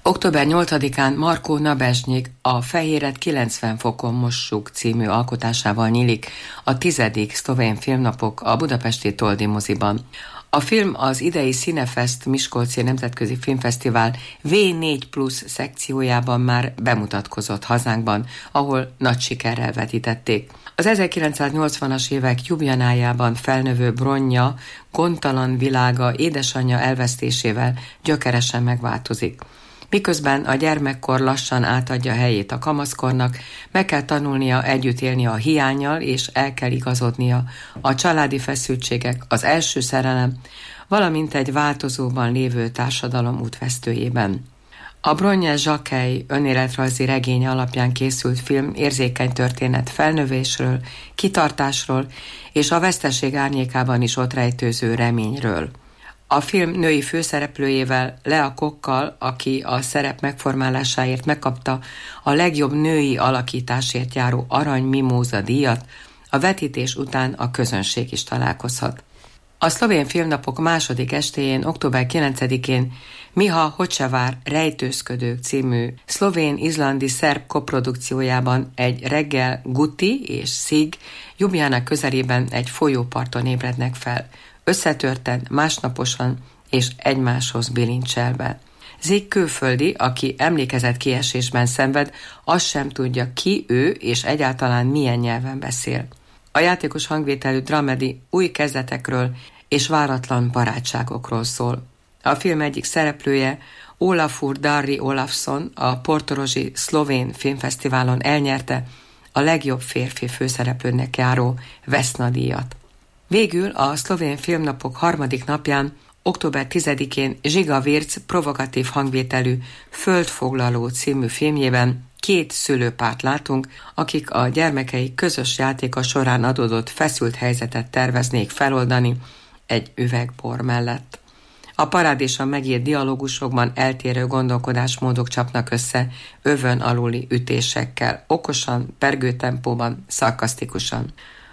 Október 8-án Markó Nabezsnyik a Fehéret 90 fokon mossuk című alkotásával nyílik a 10. szlovén filmnapok a budapesti Toldi moziban. A film az idei Cinefest Miskolci Nemzetközi Filmfesztivál V4+ szekciójában már bemutatkozott hazánkban, ahol nagy sikerrel vetítették. Az 1980-as évek Ljubljanájában felnövő Bronja gondtalan világa édesanyja elvesztésével gyökeresen megváltozik. Miközben a gyermekkor lassan átadja helyét a kamaszkornak, meg kell tanulnia együtt élni a hiánnyal, és el kell igazodnia a családi feszültségek, az első szerelem, valamint egy változóban lévő társadalom útvesztőjében. A Bronje Zsakely önéletrajzi regény alapján készült film érzékeny történet felnövésről, kitartásról és a veszteség árnyékában is ott rejtőző reményről. A film női főszereplőjével, Lea Kokkal, aki a szerep megformálásáért megkapta a legjobb női alakításért járó Arany Mimóza díjat, a vetítés után a közönség is találkozhat. A szlovén filmnapok második estéjén, október 9-én Miha Hocsevár Rejtőzködők című szlovén-izlandi-szerb koprodukciójában egy reggel Guti és Sig Ljubljana közelében egy folyóparton ébrednek fel, összetörten, másnaposan és egymáshoz bilincselve. Zig külföldi, aki emlékezett kiesésben szenved, azt sem tudja, ki ő és egyáltalán milyen nyelven beszél. A játékos hangvételű dramedi új kezdetekről és váratlan barátságokról szól. A film egyik szereplője, Olafur Darri Olafsson, a portorozsi szlovén filmfesztiválon elnyerte a legjobb férfi főszereplőnek járó Vesna díjat. Végül a szlovén filmnapok harmadik napján, október 10-én Zsiga Virc provokatív hangvételű Földfoglaló című filmjében 2 szülőpárt látunk, akik a gyermekeik közös játéka során adódott feszült helyzetet terveznék feloldani egy üveg bor mellett. A parádésan megírt dialógusokban eltérő gondolkodásmódok csapnak össze övön aluli ütésekkel, okosan, pergő tempóban, szarkasztikusan.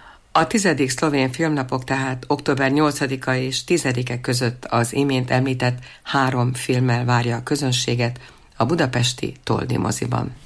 A 10. szlovén filmnapok tehát október 8-a és 10-e között az imént említett 3 filmmel várja a közönséget a budapesti Toldi moziban.